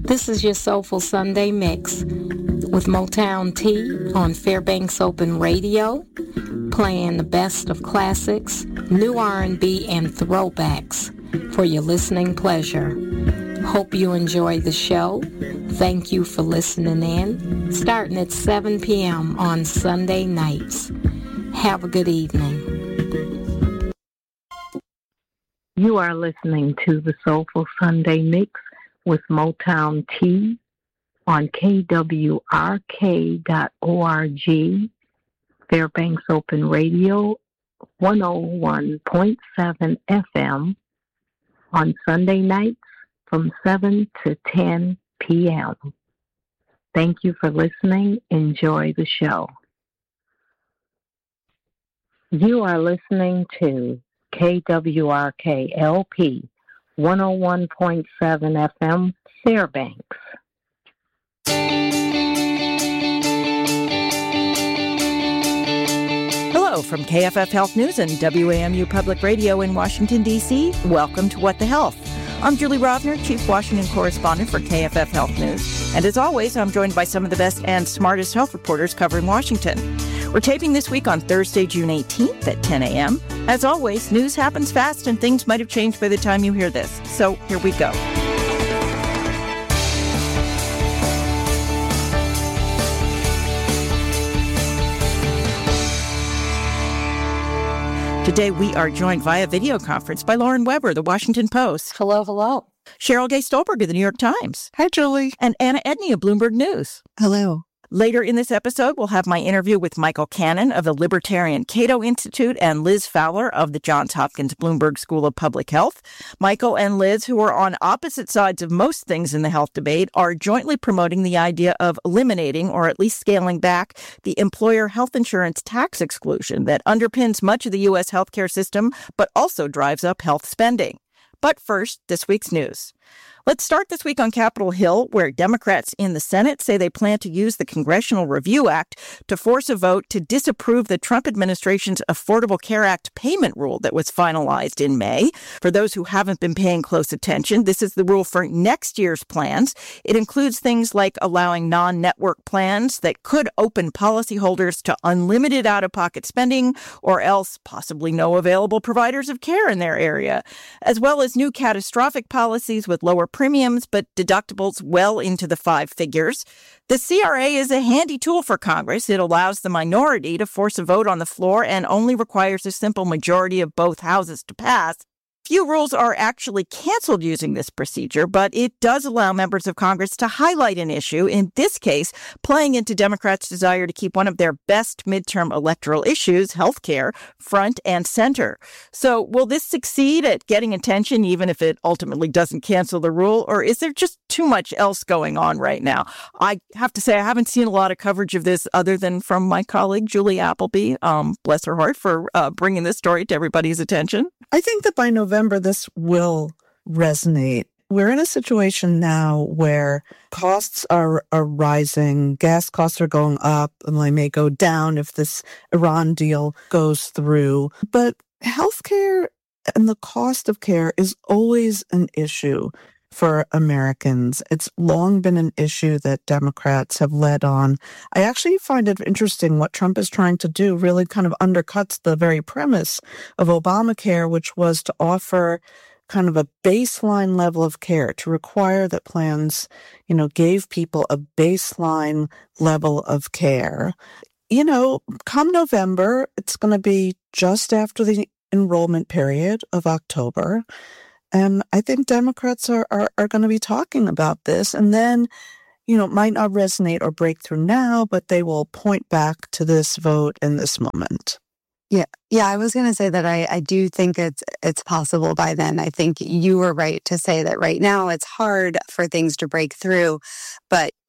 This is your Soulful Sunday Mix with Motown T on Fairbanks Open Radio, playing the best of classics, new R&B, and throwbacks for your listening pleasure. Hope you enjoy the show. Thank you for listening in, starting at 7 p.m. on Sunday nights. Have a good evening. You are listening to the Soulful Sunday Mix with Motown T on kwrk.org, Fairbanks Open Radio, 101.7 FM on Sunday nights from 7 to 10 p.m. Thank you for listening. Enjoy the show. You are listening to KWRK-LP 101.7 FM, Fairbanks. Hello from KFF Health News and WAMU Public Radio in Washington, D.C. Welcome to What the Health. I'm Julie Rovner, Chief Washington Correspondent for KFF Health News. And as always, I'm joined by some of the best and smartest health reporters covering Washington. We're taping this week on Thursday, June 18th at 10 a.m. As always, news happens fast and things might have changed by the time you hear this. So here we go. Today, we are joined via video conference by Lauren Weber, The Washington Post. Hello, hello. Cheryl Gay Stolberg of The New York Times. Hi, Julie. And Anna Edney of Bloomberg News. Hello. Later in this episode, we'll have my interview with Michael Cannon of the Libertarian Cato Institute and Liz Fowler of the Johns Hopkins Bloomberg School of Public Health. Michael and Liz, who are on opposite sides of most things in the health debate, are jointly promoting the idea of eliminating or at least scaling back the employer health insurance tax exclusion that underpins much of the U.S. healthcare system, but also drives up health spending. But first, this week's news. Let's start this week on Capitol Hill, where Democrats in the Senate say they plan to use the Congressional Review Act to force a vote to disapprove the Trump administration's Affordable Care Act payment rule that was finalized in May. For those who haven't been paying close attention, this is the rule for next year's plans. It includes things like allowing non-network plans that could open policyholders to unlimited out-of-pocket spending or else possibly no available providers of care in their area, as well as new catastrophic policies with lower premiums, but deductibles well into the five figures. The CRA is a handy tool for Congress. It allows the minority to force a vote on the floor and only requires a simple majority of both houses to pass. Few rules are actually canceled using this procedure, but it does allow members of Congress to highlight an issue, in this case, playing into Democrats' desire to keep one of their best midterm electoral issues, health care, front and center. So will this succeed at getting attention, even if it ultimately doesn't cancel the rule, or is there just too much else going on right now? I have to say, I haven't seen a lot of coverage of this other than from my colleague, Julie Appleby, bless her heart, for bringing this story to everybody's attention. I think that by November, this will resonate. We're in a situation now where costs are rising, gas costs are going up, and they may go down if this Iran deal goes through. But healthcare and the cost of care is always an issue for Americans. It's long been an issue that Democrats have led on. I actually find it interesting what Trump is trying to do really kind of undercuts the very premise of Obamacare, which was to offer kind of a baseline level of care, to require that plans, gave people a baseline level of care. Come November, it's going to be just after the enrollment period of October. And I think Democrats are going to be talking about this. And then, it might not resonate or break through now, but they will point back to this vote in this moment. Yeah, I was going to say that I do think it's possible by then. I think you were right to say that right now it's hard for things to break through, but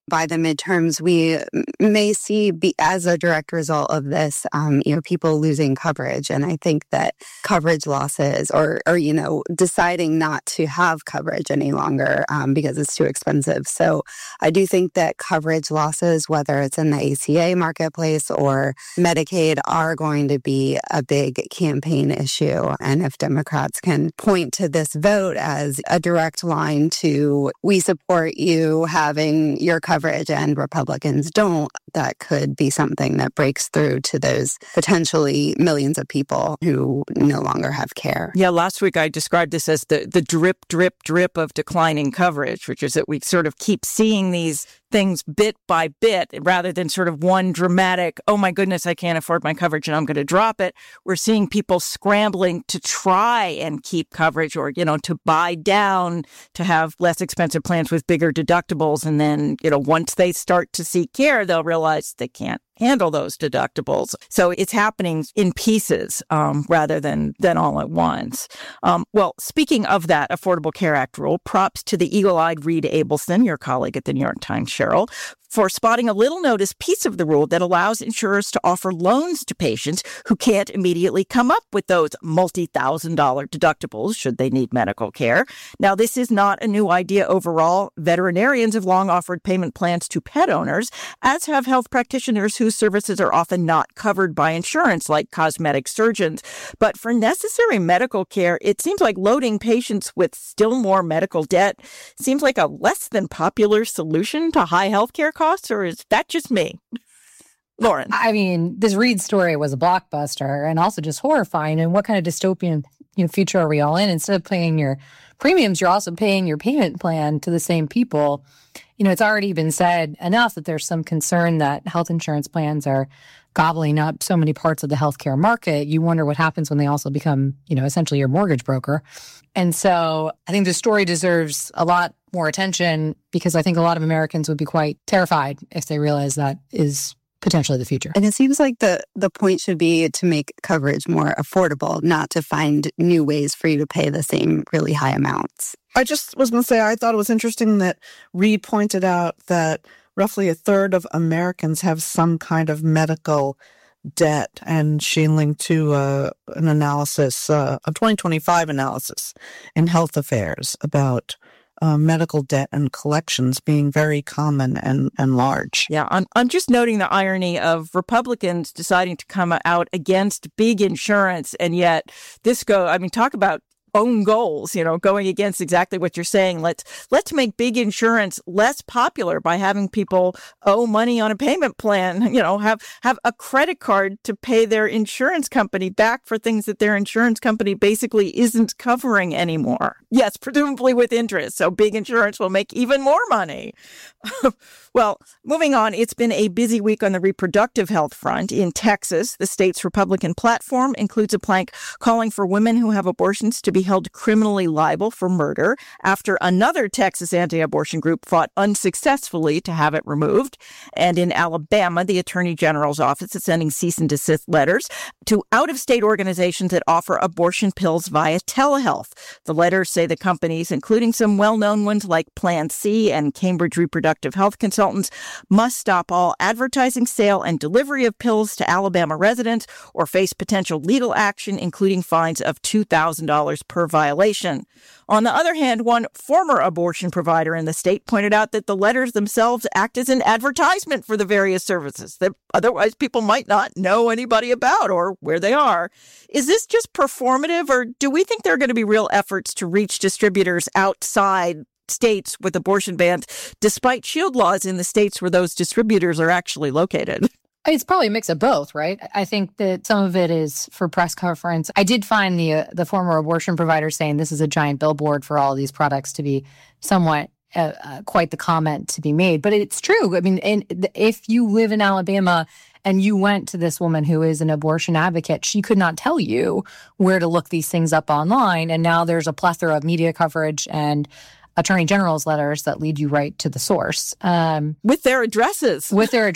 by the midterms, we may see as a direct result of this, people losing coverage. And I think that coverage losses or deciding not to have coverage any longer because it's too expensive. So I do think that coverage losses, whether it's in the ACA marketplace or Medicaid, are going to be a big campaign issue. And if Democrats can point to this vote as a direct line to, we support you having your coverage and Republicans don't, that could be something that breaks through to those potentially millions of people who no longer have care. Yeah, last week I described this as the drip, drip, drip of declining coverage, which is that we sort of keep seeing these things bit by bit rather than sort of one dramatic, oh my goodness, I can't afford my coverage and I'm going to drop it. We're seeing people scrambling to try and keep coverage or, to buy down, to have less expensive plans with bigger deductibles. And then, once they start to seek care, they'll realize they can't handle those deductibles. So it's happening in pieces rather than all at once. Well, speaking of that Affordable Care Act rule, props to the eagle-eyed Reed Abelson, your colleague at the New York Times, Cheryl, for spotting a little notice piece of the rule that allows insurers to offer loans to patients who can't immediately come up with those multi-$1,000 deductibles should they need medical care. Now, this is not a new idea overall. Veterinarians have long offered payment plans to pet owners, as have health practitioners whose services are often not covered by insurance, like cosmetic surgeons. But for necessary medical care, it seems like loading patients with still more medical debt seems like a less than popular solution to high healthcare costs. Or is that just me? Lauren. I mean, this Reed story was a blockbuster and also just horrifying. And what kind of dystopian future are we all in? Instead of paying your premiums, you're also paying your payment plan to the same people. It's already been said enough that there's some concern that health insurance plans are gobbling up so many parts of the healthcare market. You wonder what happens when they also become, essentially your mortgage broker. And so I think the story deserves a lot more attention because I think a lot of Americans would be quite terrified if they realize that is potentially the future. And it seems like the point should be to make coverage more affordable, not to find new ways for you to pay the same really high amounts. I just was going to say, I thought it was interesting that Reed pointed out that roughly a third of Americans have some kind of medical debt, and she linked to an analysis, a 2025 analysis in Health Affairs about medical debt and collections being very common and large. Yeah, I'm just noting the irony of Republicans deciding to come out against big insurance, and yet talk about own goals, going against exactly what you're saying. Let's make big insurance less popular by having people owe money on a payment plan, have a credit card to pay their insurance company back for things that their insurance company basically isn't covering anymore. Yes, presumably with interest. So big insurance will make even more money. Well, moving on, it's been a busy week on the reproductive health front. In Texas, the state's Republican platform includes a plank calling for women who have abortions to be held criminally liable for murder after another Texas anti-abortion group fought unsuccessfully to have it removed. And in Alabama, the Attorney General's office is sending cease and desist letters to out-of-state organizations that offer abortion pills via telehealth. The letters say the companies, including some well-known ones like Plan C and Cambridge Reproductive Health Consultants, must stop all advertising, sale, and delivery of pills to Alabama residents or face potential legal action, including fines of $2,000 per violation. On the other hand, one former abortion provider in the state pointed out that the letters themselves act as an advertisement for the various services that otherwise people might not know anybody about or where they are. Is this just performative, or do we think there are going to be real efforts to reach distributors outside states with abortion bans, despite shield laws in the states where those distributors are actually located? It's probably a mix of both, right? I think that some of it is for press conference. I did find the former abortion provider saying this is a giant billboard for all of these products to be somewhat quite the comment to be made. But it's true. I mean, if you live in Alabama and you went to this woman who is an abortion advocate, she could not tell you where to look these things up online. And now there's a plethora of media coverage and Attorney General's letters that lead you right to the source. With their addresses. With their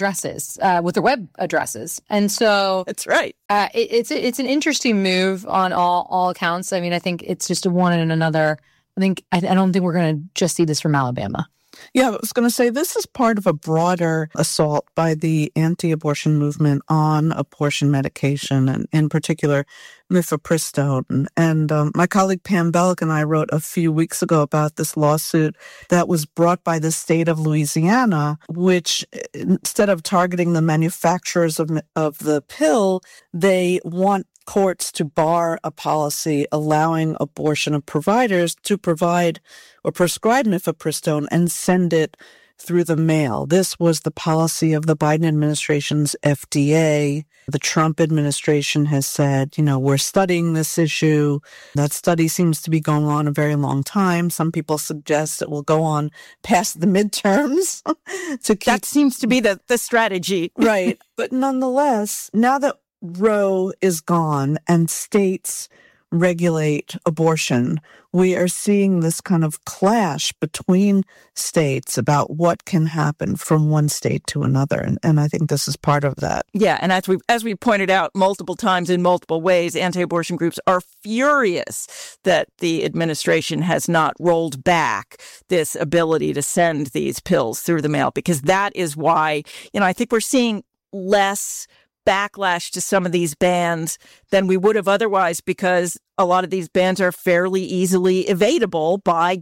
web addresses. And so that's right. It's an interesting move on all accounts. I mean, I think it's just a one and another. I don't think we're going to just see this from Alabama. Yeah, I was going to say this is part of a broader assault by the anti-abortion movement on abortion medication, and in particular, mifepristone. And my colleague Pam Belk and I wrote a few weeks ago about this lawsuit that was brought by the state of Louisiana, which instead of targeting the manufacturers of the pill, they want courts to bar a policy allowing abortion providers to provide or prescribe mifepristone and send it through the mail. This was the policy of the Biden administration's FDA. The Trump administration has said, we're studying this issue. That study seems to be going on a very long time. Some people suggest it will go on past the midterms. That seems to be the strategy. Right. But nonetheless, now that Roe is gone and states regulate abortion, we are seeing this kind of clash between states about what can happen from one state to another. And I think this is part of that. Yeah. And as we pointed out multiple times in multiple ways, anti-abortion groups are furious that the administration has not rolled back this ability to send these pills through the mail, because that is why, I think we're seeing less backlash to some of these bans than we would have otherwise, because a lot of these bans are fairly easily evadable by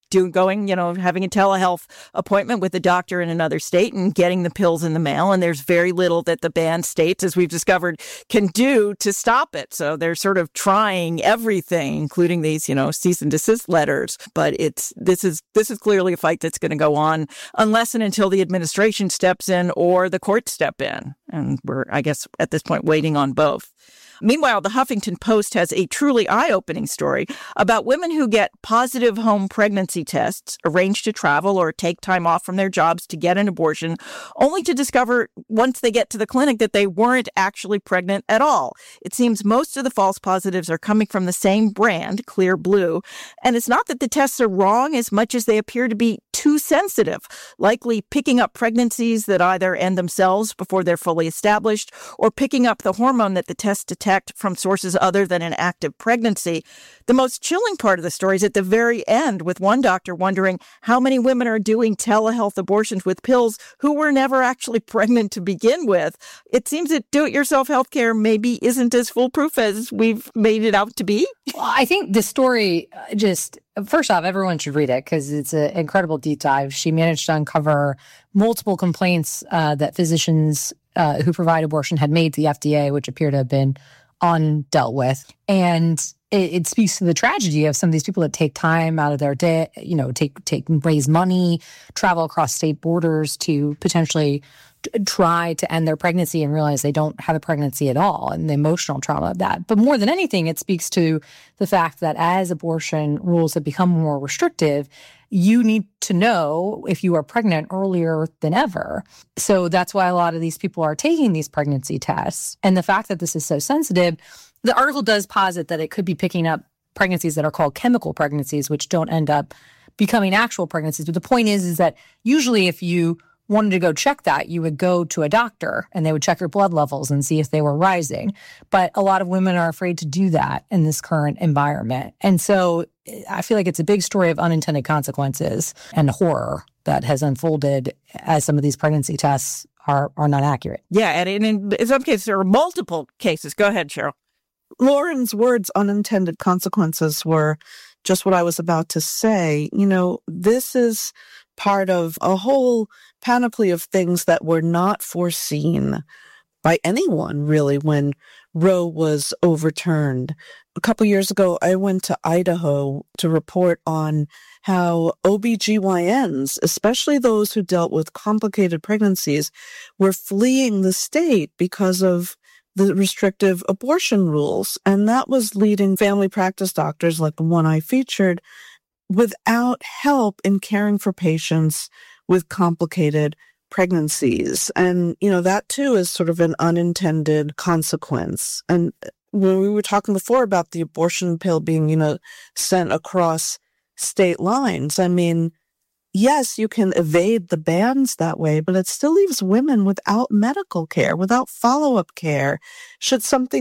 having a telehealth appointment with a doctor in another state and getting the pills in the mail. And there's very little that the banned states, as we've discovered, can do to stop it. So they're sort of trying everything, including these, cease and desist letters. But this is clearly a fight that's going to go on unless and until the administration steps in or the courts step in. And we're, I guess, at this point, waiting on both. Meanwhile, the Huffington Post has a truly eye-opening story about women who get positive home pregnancy tests, arrange to travel or take time off from their jobs to get an abortion, only to discover once they get to the clinic that they weren't actually pregnant at all. It seems most of the false positives are coming from the same brand, Clear Blue, and it's not that the tests are wrong as much as they appear to be too sensitive, likely picking up pregnancies that either end themselves before they're fully established or picking up the hormone that the tests detect from sources other than an active pregnancy. The most chilling part of the story is at the very end, with one doctor wondering how many women are doing telehealth abortions with pills who were never actually pregnant to begin with. It seems that do-it-yourself healthcare maybe isn't as foolproof as we've made it out to be. Well, I think the story first off, everyone should read it because it's an incredible deep dive. She managed to uncover multiple complaints that physicians who provide abortion had made to the FDA, which appear to have been undealt with. And it speaks to the tragedy of some of these people that take time out of their day, raise money, travel across state borders to potentially try to end their pregnancy and realize they don't have a pregnancy at all, and the emotional trauma of that. But more than anything, it speaks to the fact that as abortion rules have become more restrictive, you need to know if you are pregnant earlier than ever. So that's why a lot of these people are taking these pregnancy tests. And the fact that this is so sensitive, the article does posit that it could be picking up pregnancies that are called chemical pregnancies, which don't end up becoming actual pregnancies. But the point is that usually if you wanted to go check that, you would go to a doctor and they would check your blood levels and see if they were rising. But a lot of women are afraid to do that in this current environment. And so I feel like it's a big story of unintended consequences and horror that has unfolded as some of these pregnancy tests are not accurate. Yeah, and in some cases, there are multiple cases. Go ahead, Cheryl. Lauren's words, unintended consequences, were just what I was about to say. This is part of a whole panoply of things that were not foreseen by anyone, really, when Roe was overturned. A couple years ago, I went to Idaho to report on how OBGYNs, especially those who dealt with complicated pregnancies, were fleeing the state because of the restrictive abortion rules. And that was leading family practice doctors, like the one I featured, without help in caring for patients with complicated pregnancies. And, that too is sort of an unintended consequence. And when we were talking before about the abortion pill being, sent across state lines, yes, you can evade the bans that way, but it still leaves women without medical care, without follow-up care. Should something